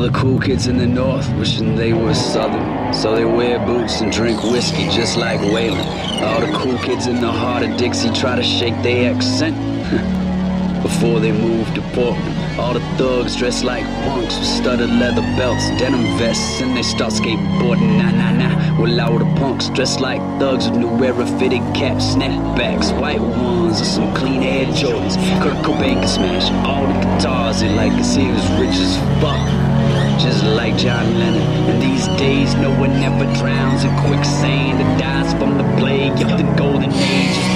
the cool kids in the north wishing they were southern, so they wear boots and drink whiskey just like Waylon. All the cool kids in the heart of Dixie try to shake their accent before they move to Portland. All the thugs dress like punks with studded leather belts, denim vests, and they start skateboarding. Nah, nah, nah. Well, all the punks dress like thugs with new era fitted caps, snapbacks, white ones, or some clean Air Jordans. Kurt Cobain can smash all the guitars in like as he was rich as fuck, just like John Lennon. And these days, no one ever drowns in quicksand or dies from the plague of the golden age.